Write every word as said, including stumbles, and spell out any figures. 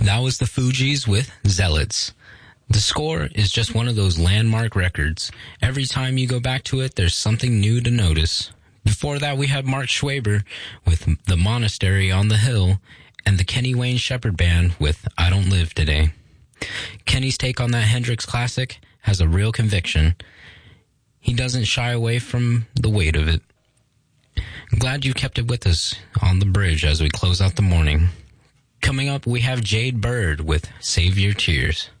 That was the Fugees with Zealots. The Score is just one of those landmark records. Every time you go back to it, there's something new to notice. Before that, we had Mark Schwaber with The Monastery on the Hill and the Kenny Wayne Shepherd Band with I Don't Live Today. Kenny's take on that Hendrix classic has a real conviction. He doesn't shy away from the weight of it. Glad you kept it with us on the bridge as we close out the morning. Coming up, we have Jade Bird with Save Your Tears.